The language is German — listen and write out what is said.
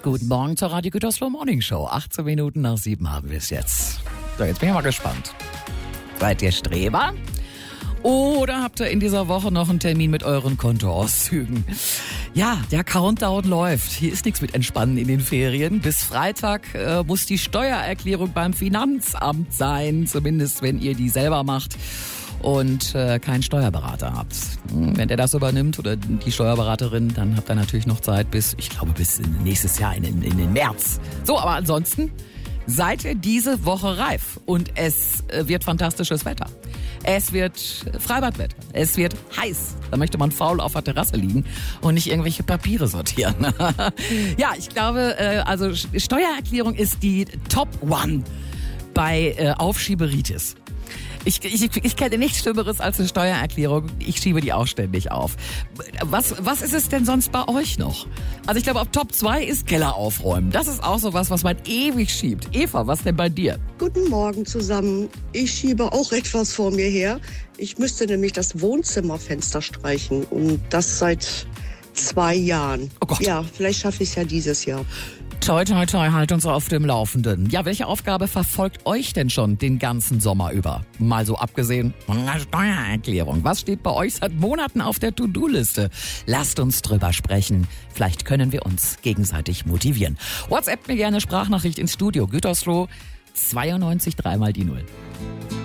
Guten Morgen zur Radio Gütersloh Morning Show. 18 Minuten nach 7 haben wir es jetzt. So, jetzt bin ich mal gespannt. Seid ihr Streber? Oder habt ihr in dieser Woche noch einen Termin mit euren Kontoauszügen? Ja, der Countdown läuft. Hier ist nichts mit Entspannen in den Ferien. Bis Freitag muss die Steuererklärung beim Finanzamt sein. Zumindest, wenn ihr die selber macht und keinen Steuerberater habt. Wenn der das übernimmt oder die Steuerberaterin, dann habt ihr natürlich noch Zeit bis nächstes Jahr in den März. So, aber ansonsten seid ihr diese Woche reif und es wird fantastisches Wetter. Es wird Freibadwetter. Es wird heiß. Da möchte man faul auf der Terrasse liegen und nicht irgendwelche Papiere sortieren. Ja, ich glaube, also Steuererklärung ist die Top One bei Aufschieberitis. Ich kenne nichts Schlimmeres als eine Steuererklärung. Ich schiebe die auch ständig auf. Was ist es denn sonst bei euch noch? Also ich glaube, auf Top 2 ist Keller aufräumen. Das ist auch so was man ewig schiebt. Eva, was denn bei dir? Guten Morgen zusammen. Ich schiebe auch etwas vor mir her. Ich müsste nämlich das Wohnzimmerfenster streichen und das seit 2 Jahren. Oh Gott. Ja, vielleicht schaffe ich es ja dieses Jahr. Toi, toi, toi, halt uns auf dem Laufenden. Ja, welche Aufgabe verfolgt euch denn schon den ganzen Sommer über? Mal so abgesehen von einer Steuererklärung. Was steht bei euch seit Monaten auf der To-Do-Liste? Lasst uns drüber sprechen. Vielleicht können wir uns gegenseitig motivieren. WhatsApp mir gerne Sprachnachricht ins Studio. Gütersloh 92 3 mal die 0.